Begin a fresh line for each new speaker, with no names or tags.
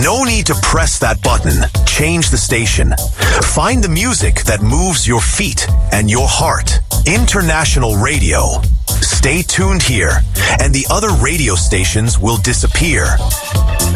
No need to press that button. Change the station. Find the music that moves your feet and your heart. International Radio. Stay tuned here, and the other radio stations will disappear.